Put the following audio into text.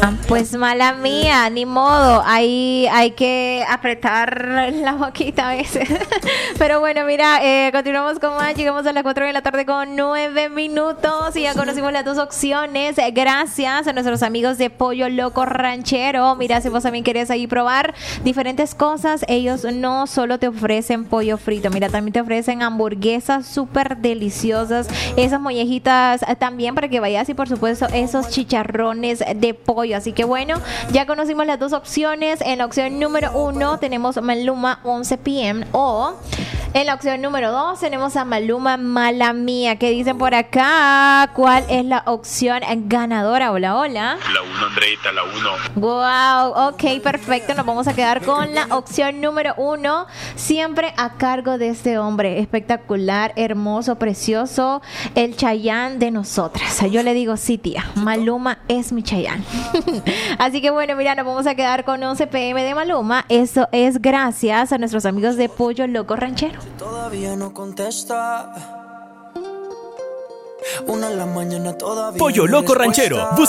Pues mala mía, ni modo, ahí hay que apretar la boquita a veces. Pero bueno, mira, continuamos con más, llegamos a las 4 de la tarde con 9 minutos y ya conocimos las dos opciones, gracias a nuestros amigos de Pollo Loco Ranchero. Mira, si vos también querés ahí probar diferentes cosas, ellos no solo te ofrecen pollo frito, mira, también te ofrecen hamburguesas súper deliciosas, esas mollejitas también para que vayas y por supuesto esos chicharrones de pollo. Así que bueno, ya conocimos las dos opciones. En la opción número 1 tenemos Maluma 11 p.m. o en la opción número 2 tenemos a Maluma Mala Mía. ¿Qué dicen por acá? ¿Cuál es la opción ganadora? Hola, hola. La 1, Andreita, la 1. Wow, ok, perfecto. Nos vamos a quedar con la opción número 1. Siempre a cargo de este hombre espectacular, hermoso, precioso, el Chayanne de nosotras. Yo le digo, sí, tía, Maluma es mi Chayanne. Así que bueno, mira, nos vamos a quedar con 11 p.m. de Maluma. Eso es gracias a nuestros amigos de Pollo Loco Ranchero. Todavía no contesta. 1 de la mañana todavía Pollo no Loco respuesta. Ranchero.